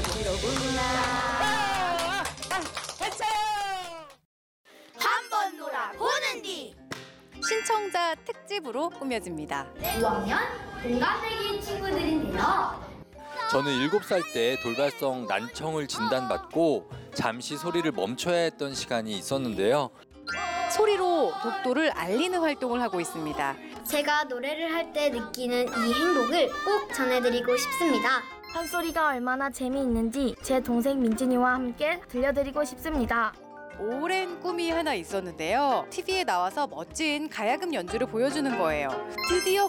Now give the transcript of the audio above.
한번 놀아 보는 뒤 신청자 특집으로 꾸며집니다. 5학년 동갑내기 친구들인데요. 저는 7살 때 돌발성 난청을 진단받고 잠시 소리를 멈춰야 했던 시간이 있었는데요. 소리로 독도를 알리는 활동을 하고 있습니다. 제가 노래를 할 때 느끼는 이 행복을 꼭 전해드리고 싶습니다. 판소리가 얼마나 재미있는지 제 동생 민진이와 함께 들려드리고 싶습니다. 오랜 꿈이 하나 있었는데요. TV에 나와서 멋진 가야금 연주를 보여주는 거예요. 드디어